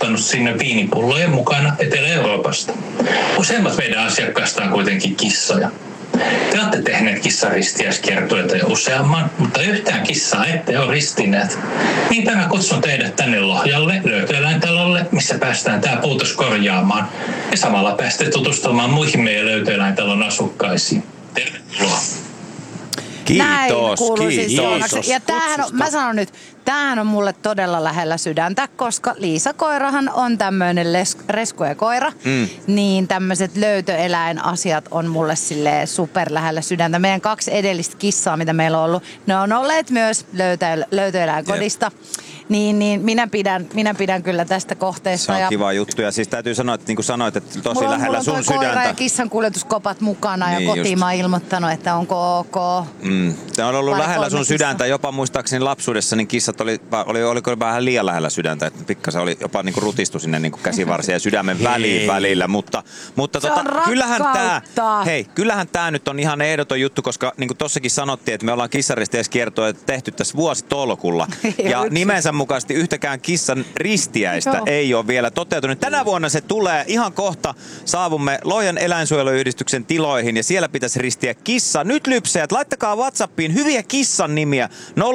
kuljettanut sinne viinipullojen mukana Etelä-Euroopasta. Useimmat meidän asiakkaista on kuitenkin kissoja. Te olette tehneet kissaristiäiskiertueita jo useamman, mutta yhtään kissaa ette ole ristineet. Niinpä mä kutsun teidät tänne Lohjalle, löytöeläintalolle, missä päästään tää puutos korjaamaan. Ja samalla pääsette tutustumaan muihin meidän löytöeläintalon asukkaisiin. Tervetuloa. Kiitos. Ja tämähän on, mä sanon nyt, tämähän on mulle todella lähellä sydäntä, koska Liisa koirahan on tämmöinen rescue-koira, niin tämmöiset löytöeläinasiat on mulle silleen super lähellä sydäntä. Meidän 2 edellistä kissaa, mitä meillä on ollut, ne on olleet myös löytöeläinkodista. Niin minä pidän kyllä tästä kohteesta. Se on kiva juttu. Ja siis täytyy sanoa, että niin kuin sanoit, että tosi lähellä sun sydäntä. Mulla on koira ja kissan kuljetuskopat mukana ja kotiin mä oon ilmoittanut, että onko ok. Se on ollut lähellä sun sydäntä. Jopa muistaakseni lapsuudessa niin kissat oliko vähän liian lähellä sydäntä. Että pikkasen oli jopa niin kuin rutistu sinne niin kuin käsivarsia ja sydämen väliin välillä. Mutta kyllähän tää nyt on ihan ehdoton juttu, koska niin kuin tossakin sanottiin, että me ollaan kissaristiäiskiertoa tehty tässä vuositolkulla. Ja nimensä mukaisesti yhtäkään kissan ristiäistä ei ole vielä toteutunut. Tänä vuonna se tulee. Ihan kohta saavumme Lohjan eläinsuojeluyhdistyksen tiloihin ja siellä pitäisi ristiä kissa. Nyt lypsäjät, laittakaa WhatsAppiin hyviä kissan nimiä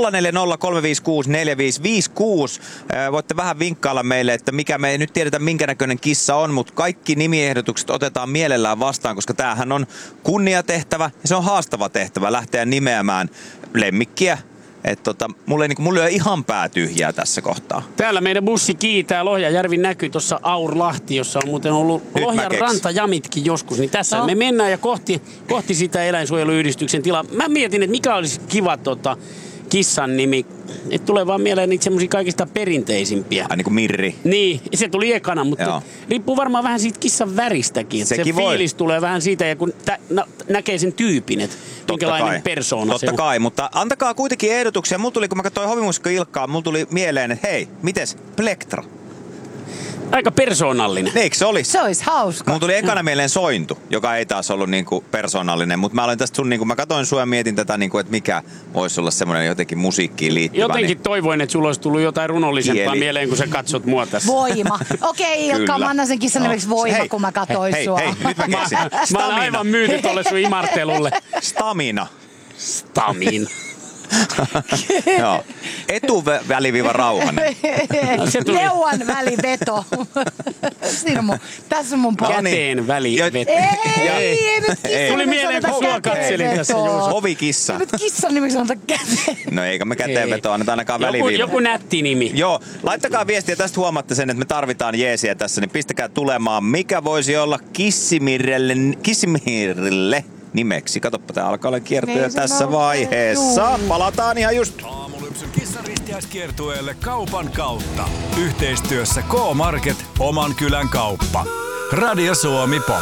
0403564556. Voitte vähän vinkkailla meille, että me ei nyt tiedetä minkä näköinen kissa on, mutta kaikki nimiehdotukset otetaan mielellään vastaan, koska tämähän on kunniatehtävä ja se on haastava tehtävä lähteä nimeämään lemmikkiä. Että mulla ei ole ihan pää tyhjää tässä kohtaa. Täällä meidän bussi kiitää. Lohjajärvi näkyy tuossa Aurlahti, jossa on muuten ollut Lohjan rantajamitkin joskus. Niin tässä me mennään ja kohti sitä eläinsuojeluyhdistyksen tilaa. Mä mietin, että mikä olisi kiva kissan nimi. Et tulee vaan mieleen niitä semmosia kaikista perinteisimpiä. Ai niin kuin Mirri. Niin, se tuli ekana, mutta riippuu varmaan vähän siitä kissan väristäkin. Se fiilis tulee vähän siitä, ja kun näkee sen tyypin, että minkälainen persoona se on. Totta kai, mutta antakaa kuitenkin ehdotuksia. Mulla tuli, kun mä katsoin Hovimusikko Ilkkaa, mulla tuli mieleen, että hei, mites Plektra? Aika persoonallinen. Eikö se olisi? Se olisi hauska. Mun tuli ekana mieleen Sointu, joka ei taas ollut niinku persoonallinen, mutta mä olin tästä mä katsoin sua ja mietin tätä, niinku, että mikä voisi olla semmoinen jotenkin musiikkiin liittyvä. Jotenkin toivoin, että sulla olisi tullut jotain runollisempaa mieleen, kun sä katsot mua tässä. Voima. Okei, Ilkka, mä annan sen kissan nimeksi Voima, kun mä katsoin sua. Hei, nyt mä keksin. Mä olen aivan myyty tolle sun imartelulle. Stamina. Joo. Etuväliviiva Rauhanen. Leuan väliveto. Tässä on mun poika. Käteen väliveto. Ei. Tuli mieleen, kun sua katselin tässä. Hovikissa. Nyt kissan nimi sanotaan käteen. No eikä me käteenveto, annetaan ainakaan väliviiva. Joku nätti nimi. Joo, laittakaa viestiä. Tästä huomaatte sen, että me tarvitaan jeesiä tässä, niin pistäkää tulemaan. Mikä voisi olla Kissimirille nimeksi? Katoppa, tää alkaa olla kiertuja tässä vaiheessa. Palataan ihan just. Aamulypsyn kissaristiäiskiertueelle kaupan kautta. Yhteistyössä K-Market, oman kylän kauppa. Radio Suomi Pop.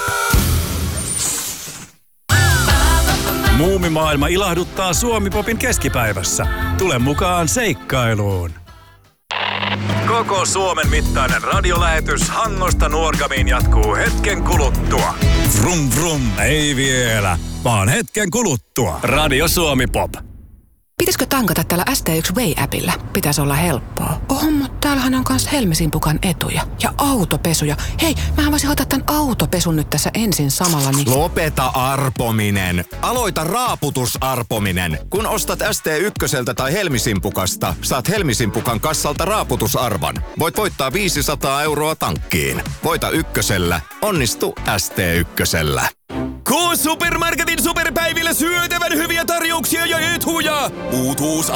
Muumimaailma ilahduttaa Suomi Popin keskipäivässä. Tule mukaan seikkailuun. Koko Suomen mittainen radiolähetys Hangosta Nuorgamiin jatkuu hetken kuluttua. Vrum vrum, ei vielä, vaan hetken kuluttua. Radio Suomi Pop. Pitäisikö tankata tällä ST1 Way-appillä? Pitäisi olla helppoa. Mutta täällähän on kans Helmisimpukan etuja. Ja autopesuja. Hei, mähän voisin hoitaa tän autopesun nyt tässä ensin samalla, niin... Lopeta arpominen. Aloita raaputusarpominen. Kun ostat ST1 tai Helmisimpukasta, saat Helmisimpukan kassalta raaputusarvan. Voit voittaa 500 € tankkiin. Voita ykkösellä. Onnistu ST1. K-Supermarketin superpäivillä syötävän hyviä tarjouksia ja etuja. Uutuus